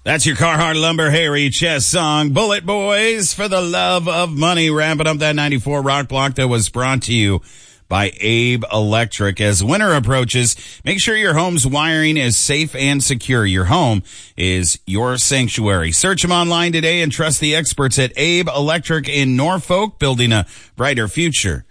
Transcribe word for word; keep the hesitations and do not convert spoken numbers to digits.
That's your Carhartt Lumber Hairy Chest song, Bullet Boys for the Love of Money. Wrapping up that ninety-four Rock Block that was brought to you by Abe Electric. As winter approaches, make sure your home's wiring is safe and secure. Your home is your sanctuary. Search them online today and trust the experts at Abe Electric in Norfolk, building a brighter future